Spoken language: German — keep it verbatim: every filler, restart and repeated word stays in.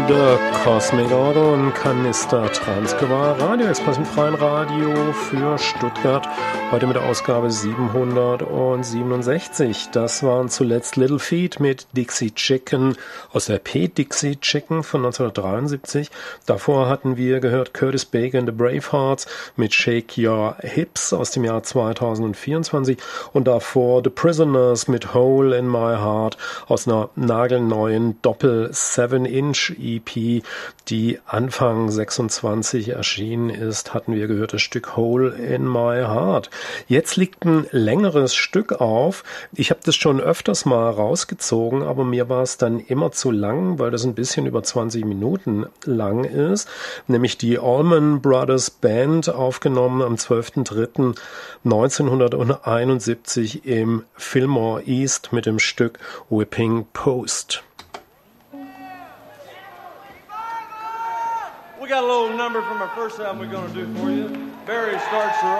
The Cosmic Order und Kanister Transgewahr, Radio Express im freien Radio für Stuttgart. Heute mit der Ausgabe siebenhundertsiebenundsechzig. Das waren zuletzt Little Feat mit Dixie Chicken aus der P. Dixie Chicken von neunzehnhundertdreiundsiebzig. Davor hatten wir gehört Curtis Baker and the Bravehearts mit Shake Your Hips aus dem Jahr zweitausendvierundzwanzig und davor The Prisoners mit Hole in My Heart aus einer nagelneuen Doppel seven inch E P, die Anfang sechsundzwanzig erschienen ist, hatten wir gehört das Stück Hole in My Heart. Jetzt liegt ein längeres Stück auf. Ich habe das schon öfters mal rausgezogen, aber mir war es dann immer zu lang, weil das ein bisschen über zwanzig Minuten lang ist. Nämlich die Allman Brothers Band, aufgenommen am zwölfter dritter neunzehnhunderteinundsiebzig im Fillmore East mit dem Stück Whipping Post. We got a little number from our first album we're going to do for you. Barry starts the